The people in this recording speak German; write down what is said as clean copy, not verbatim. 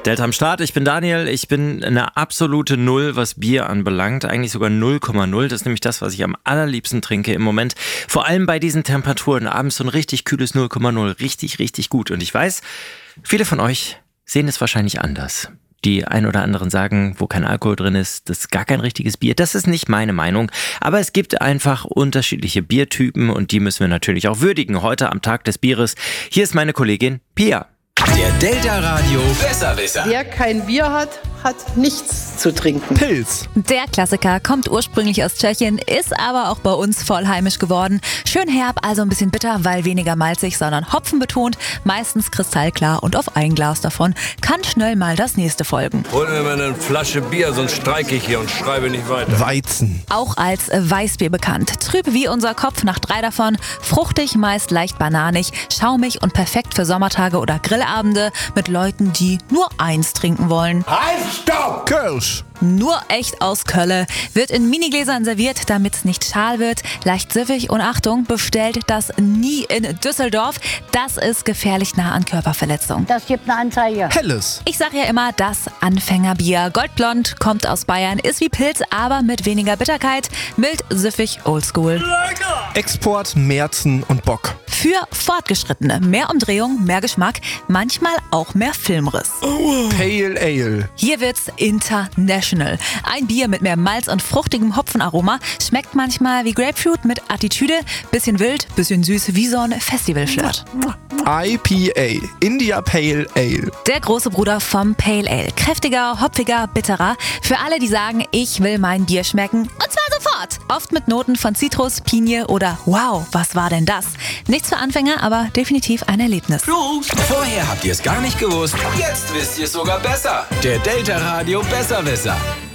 Delta am Start, ich bin Daniel, ich bin eine absolute Null, was Bier anbelangt, eigentlich sogar 0,0, das ist nämlich das, was ich am allerliebsten trinke im Moment, vor allem bei diesen Temperaturen, abends so ein richtig kühles 0,0, richtig, richtig gut und ich weiß, viele von euch sehen es wahrscheinlich anders. Die ein oder anderen sagen, wo kein Alkohol drin ist, das ist gar kein richtiges Bier. Das ist nicht meine Meinung, aber es gibt einfach unterschiedliche Biertypen und die müssen wir natürlich auch würdigen. Heute am Tag des Bieres, hier ist meine Kollegin Pia. Der Delta Radio Besserwisser. Wer kein Bier hat, hat nichts zu trinken. Pilz. Der Klassiker kommt ursprünglich aus Tschechien, ist aber auch bei uns voll heimisch geworden. Schön herb, also ein bisschen bitter, weil weniger malzig, sondern hopfenbetont, meistens kristallklar und auf ein Glas davon kann schnell mal das nächste folgen. Hol mir mal eine Flasche Bier, sonst streike ich hier und schreibe nicht weiter. Weizen. Auch als Weißbier bekannt. Trüb wie unser Kopf nach 3 davon, fruchtig, meist leicht bananig, schaumig und perfekt für Sommertage oder Grillabende mit Leuten, die nur eins trinken wollen. Stopp! Kölsch. Nur echt aus Kölle. Wird in Minigläsern serviert, damit es nicht schal wird. Leicht süffig und Achtung, bestellt das nie in Düsseldorf. Das ist gefährlich nah an Körperverletzung. Das gibt eine Anzeige. Helles. Ich sag ja immer, das Anfängerbier. Goldblond, kommt aus Bayern, ist wie Pilz, aber mit weniger Bitterkeit. Mild, süffig, oldschool. Export, Märzen und Bock. Für Fortgeschrittene. Mehr Umdrehung, mehr Geschmack, manchmal auch mehr Filmriss. Pale Ale. Hier wird's international. Ein Bier mit mehr Malz und fruchtigem Hopfenaroma. Schmeckt manchmal wie Grapefruit mit Attitüde. Bisschen wild, bisschen süß, wie so ein Festivalflirt. IPA. India Pale Ale. Der große Bruder vom Pale Ale. Kräftiger, hopfiger, bitterer. Für alle, die sagen, ich will mein Bier schmecken. Und zwar sofort. Oft mit Noten von Zitrus, Pinie oder wow, was war denn das? Nichts für Anfänger, aber definitiv ein Erlebnis. Vorher habt ihr es gar nicht gewusst. Jetzt wisst ihr es sogar besser. Der Delta Radio Besserwisser.